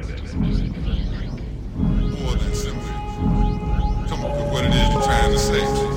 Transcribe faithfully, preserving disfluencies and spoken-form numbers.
More than simply come up with what it is you're trying to say.